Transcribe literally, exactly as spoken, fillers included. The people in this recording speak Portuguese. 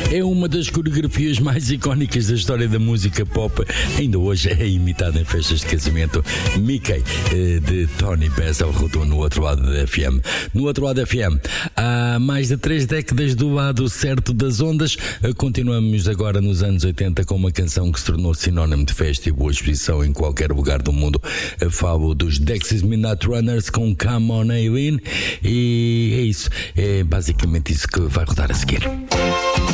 É uma das coreografias mais icónicas da história da música pop. Ainda hoje é imitada em festas de casamento. Mickey, de Tony Basil, rodou no outro lado da F M. No outro lado da F M, há mais de três décadas do lado certo das ondas. Continuamos agora nos anos oitenta com uma canção que se tornou sinónimo de festa e boa exposição em qualquer lugar do mundo. Falo dos Dexys Midnight Runners com Come On Eileen. E é isso, é basicamente isso que vai rodar a seguir.